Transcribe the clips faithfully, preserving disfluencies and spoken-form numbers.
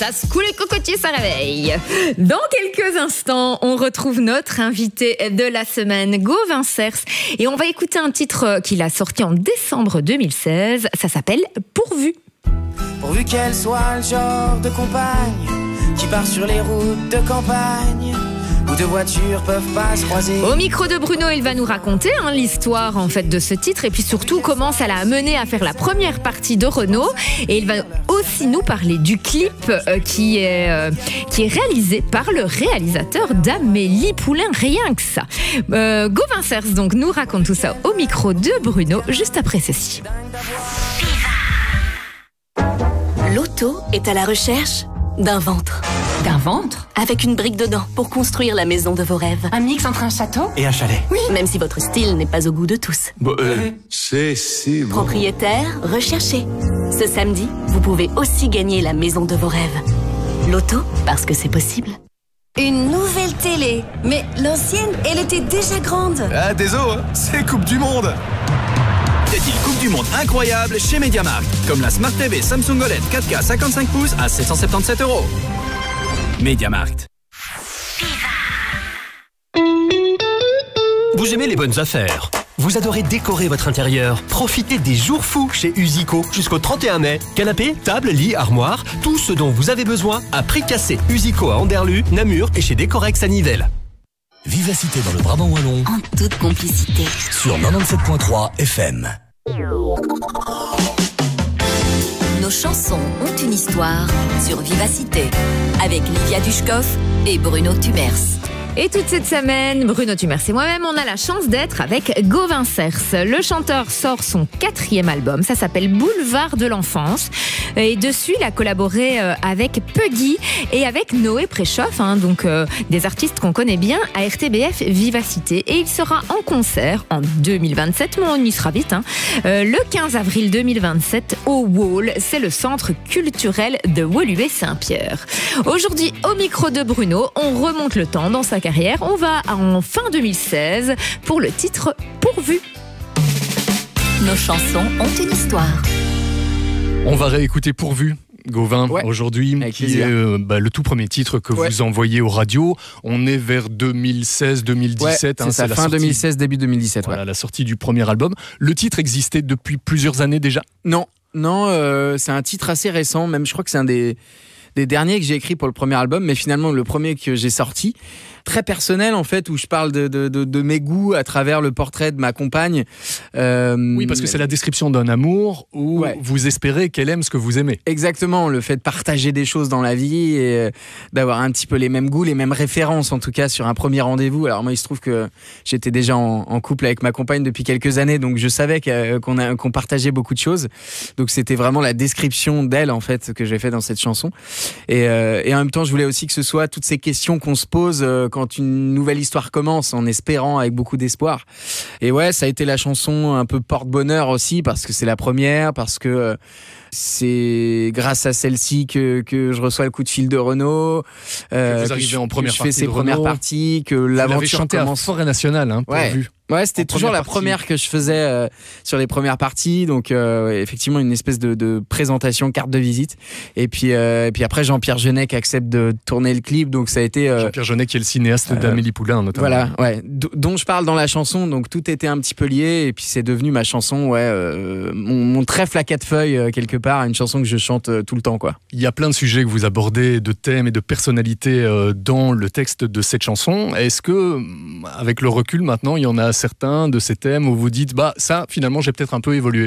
ça se coule les cocotiers, ça réveille. Dans quelques instants, on retrouve notre invité de la semaine, Gauvin Cers, et on va écouter un titre qu'il a sorti en décembre deux mille seize. Ça s'appelle Pourvu. Pourvu qu'elle soit le genre de compagne qui part sur les routes de campagne où deux voitures peuvent pas se croiser. Au micro de Bruno, il va nous raconter hein, l'histoire en fait de ce titre et puis surtout comment ça l'a amené à faire la première partie de Renault. Et il va aussi nous parler du clip euh, qui est euh, qui est réalisé par le réalisateur d'Amélie Poulain, rien que ça. Euh, Gauvin Cers donc nous raconte tout ça au micro de Bruno juste après ceci. L'auto est à la recherche d'un ventre. D'un ventre? Avec une brique dedans pour construire la maison de vos rêves. Un mix entre un château Et un chalet. Oui, même si votre style n'est pas au goût de tous. Bon, euh, c'est si bon. Propriétaire, recherché. Ce samedi, vous pouvez aussi gagner la maison de vos rêves. L'auto, parce que c'est possible. Une nouvelle télé. Mais l'ancienne, elle était déjà grande. Ah, désolé, hein, c'est Coupe du Monde. Y a-t-il Coupe du Monde incroyable chez MediaMarkt, comme la Smart T V Samsung O L E D quatre K cinquante-cinq pouces à sept cent soixante-dix-sept euros. MediaMarkt. Vous aimez les bonnes affaires? Vous adorez décorer votre intérieur? Profitez des jours fous chez Usico jusqu'au trente et un mai. Canapé, table, lit, armoire, tout ce dont vous avez besoin à prix cassé. Usico à Anderlu, Namur et chez Décorex à Nivelles. Vivacité dans le Brabant wallon. En toute complicité. Sur quatre-vingt-dix-sept virgule trois F M. Nos chansons ont une histoire sur Vivacité. Avec Livia Dushkov et Bruno Tumers. Et toute cette semaine, Bruno Tumers et moi-même, on a la chance d'être avec Gauvin Cers. Le chanteur sort son quatrième album, ça s'appelle Boulevard de l'enfance. Et dessus, il a collaboré avec Puggy et avec Noé Préchoff, hein, donc euh, des artistes qu'on connaît bien à R T B F Vivacité. Et il sera en concert en deux mille vingt-sept, mais on y sera vite, hein, euh, le quinze avril deux mille vingt-sept au Wall. C'est le centre culturel de Woluwe-Saint-Pierre. Aujourd'hui, au micro de Bruno, on remonte le temps dans sa carrière. On va en fin deux mille seize pour le titre Pourvu. Nos chansons ont une histoire. On va réécouter Pourvu, Gauvin, ouais, aujourd'hui, qui est euh, bah, le tout premier titre que ouais. vous envoyez aux radios. On est vers deux mille seize deux mille dix-sept. Ouais, c'est hein, ça, fin sortie, deux mille seize, début deux mille dix-sept. Voilà, ouais. la sortie du premier album. Le titre existait depuis plusieurs années déjà? Non, non, euh, c'est un titre assez récent. Même, je crois que c'est un des... des derniers que j'ai écrit pour le premier album, mais finalement le premier que j'ai sorti, très personnel en fait, où je parle de, de, de, de mes goûts à travers le portrait de ma compagne. Euh, oui, parce que c'est la description d'un amour où ouais. vous espérez qu'elle aime ce que vous aimez. Exactement, le fait de partager des choses dans la vie et d'avoir un petit peu les mêmes goûts, les mêmes références en tout cas sur un premier rendez-vous. Alors moi il se trouve que j'étais déjà en, en couple avec ma compagne depuis quelques années, donc je savais qu'on, a, qu'on partageait beaucoup de choses. Donc c'était vraiment la description d'elle en fait que j'ai fait dans cette chanson. Et, euh, et en même temps, je voulais aussi que ce soit toutes ces questions qu'on se pose euh, quand une nouvelle histoire commence, en espérant, avec beaucoup d'espoir. Et ouais, ça a été la chanson un peu porte-bonheur aussi, parce que c'est la première, parce que euh, c'est grâce à celle-ci que, que je reçois le coup de fil de Renault. Euh, que vous arrivez en première que je partie fais ses de premières Renault. parties, que l'aventure vous chanté commence. À Forêt Nationale, hein, ouais. Pourvu. Ouais, c'était toujours la partie. première que je faisais euh, sur les premières parties, donc euh, effectivement une espèce de, de présentation, carte de visite. Et puis, euh, et puis après Jean-Pierre Jeunet qui accepte de tourner le clip, donc ça a été euh, Jean-Pierre Jeunet qui est le cinéaste euh, d'Amélie Poulain notamment. Voilà, ouais, d- dont je parle dans la chanson, donc tout était un petit peu lié, et puis c'est devenu ma chanson, ouais, euh, mon, mon trèfle à quatre feuilles euh, quelque part, une chanson que je chante euh, tout le temps, quoi. Il y a plein de sujets que vous abordez, de thèmes et de personnalités euh, dans le texte de cette chanson. Est-ce que, avec le recul maintenant, il y en a certains de ces thèmes où vous dites bah ça finalement j'ai peut-être un peu évolué?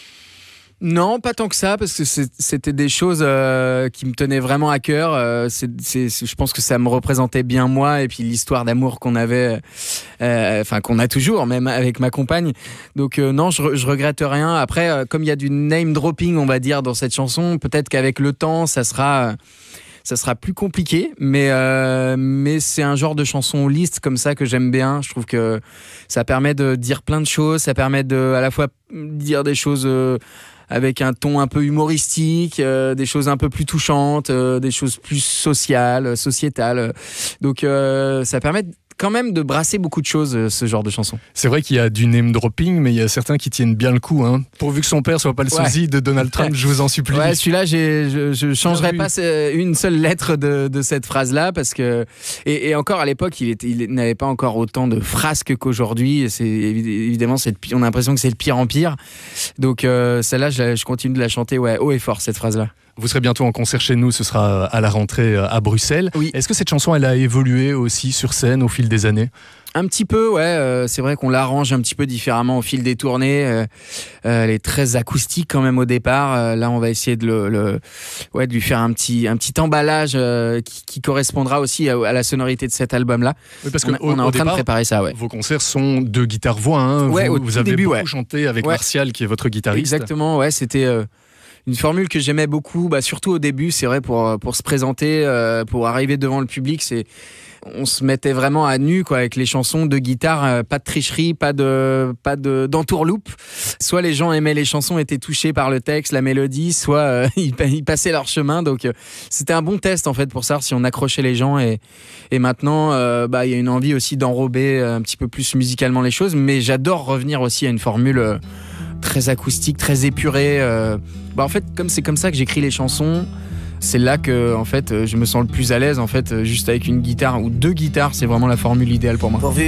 Non, pas tant que ça, parce que c'est, c'était des choses euh, qui me tenaient vraiment à cœur. Euh, c'est, c'est, je pense que ça me représentait bien moi et puis l'histoire d'amour qu'on avait, euh, enfin qu'on a toujours, même avec ma compagne. Donc euh, non, je, je regrette rien. Après, euh, comme il y a du name dropping, on va dire, dans cette chanson, peut-être qu'avec le temps, ça sera... Euh, ça sera plus compliqué, mais, euh, mais c'est un genre de chanson liste comme ça que j'aime bien. Je trouve que ça permet de dire plein de choses, ça permet de à la fois dire des choses euh, avec un ton un peu humoristique, euh, des choses un peu plus touchantes, euh, des choses plus sociales, sociétales. Donc euh, ça permet de quand même de brasser beaucoup de choses, euh, ce genre de chanson. C'est vrai qu'il y a du name dropping, mais il y a certains qui tiennent bien le coup. Hein. Pourvu que son père soit pas le sosie ouais. de Donald Trump, je vous en supplie. Ouais, celui-là, j'ai, je, je changerai pas une seule lettre de, de cette phrase-là parce que et, et encore à l'époque, il, était, il n'avait pas encore autant de frasques qu'aujourd'hui. C'est évidemment, c'est on a l'impression que c'est de pire en pire. Donc euh, celle-là, je, je continue de la chanter ouais, haut et fort cette phrase-là. Vous serez bientôt en concert chez nous, ce sera à la rentrée à Bruxelles. Oui. Est-ce que cette chanson, elle a évolué aussi sur scène au fil des années ? Un petit peu, ouais. Euh, c'est vrai qu'on l'arrange un petit peu différemment au fil des tournées. Euh, euh, elle est très acoustique quand même au départ. Euh, là, on va essayer de, le, le, ouais, de lui faire un petit, un petit emballage euh, qui, qui correspondra aussi à, à la sonorité de cet album-là. Oui, parce on, que on est en train départ, de préparer ça, ouais. Vos concerts sont de guitare-voix. Hein. Ouais, vous, au vous avez début, beaucoup ouais. chanté avec ouais. Martial, qui est votre guitariste. Exactement, ouais. C'était euh, une formule que j'aimais beaucoup, bah, surtout au début. C'est vrai, pour, pour se présenter, euh, pour arriver devant le public, c'est... On se mettait vraiment à nu quoi, avec les chansons de guitare, euh, pas de tricherie, pas de pas de d'entourloupe. Soit les gens aimaient les chansons, étaient touchés par le texte, la mélodie, soit euh, ils, ils passaient leur chemin. Donc euh, c'était un bon test en fait pour savoir si on accrochait les gens. Et, et maintenant, euh, bah il y a une envie aussi d'enrober un petit peu plus musicalement les choses. Mais j'adore revenir aussi à une formule euh, très acoustique, très épurée. Euh, bah en fait, comme c'est comme ça que j'écris les chansons. C'est là que en fait, je me sens le plus à l'aise en fait, juste avec une guitare ou deux guitares, c'est vraiment la formule idéale pour moi. Pourvu